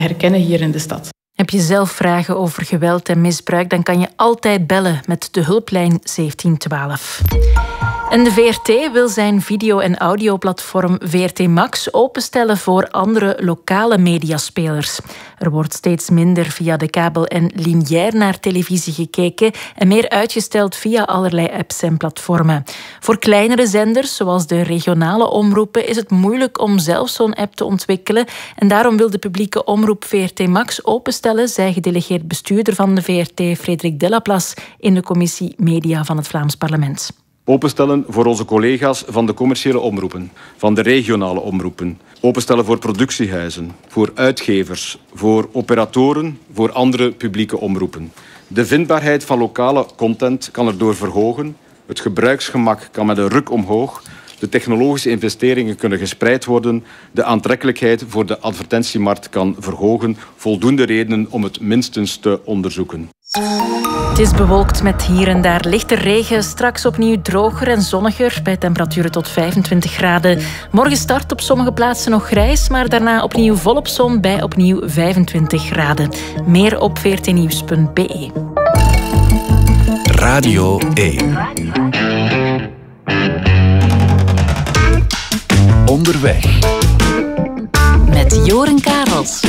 herkennen hier in de stad. Heb je zelf vragen over geweld en misbruik, dan kan je altijd bellen met de hulplijn 1712. En de VRT wil zijn video- en audioplatform VRT Max openstellen voor andere lokale mediaspelers. Er wordt steeds minder via de kabel en lineair naar televisie gekeken en meer uitgesteld via allerlei apps en platformen. Voor kleinere zenders, zoals de regionale omroepen, is het moeilijk om zelf zo'n app te ontwikkelen. En daarom wil de publieke omroep VRT Max openstellen, zei gedelegeerd bestuurder van de VRT, Frederik Delaplace, in de commissie Media van het Vlaams Parlement. Openstellen voor onze collega's van de commerciële omroepen, van de regionale omroepen. Openstellen voor productiehuizen, voor uitgevers, voor operatoren, voor andere publieke omroepen. De vindbaarheid van lokale content kan erdoor verhogen. Het gebruiksgemak kan met een ruk omhoog. De technologische investeringen kunnen gespreid worden. De aantrekkelijkheid voor de advertentiemarkt kan verhogen. Voldoende redenen om het minstens te onderzoeken. Het is bewolkt met hier en daar lichte regen. Straks opnieuw droger en zonniger bij temperaturen tot 25 graden. Morgen start op sommige plaatsen nog grijs, maar daarna opnieuw volop zon bij opnieuw 25 graden. Meer op vrtnieuws.be. Radio 1. Onderweg. Met Joren Karels.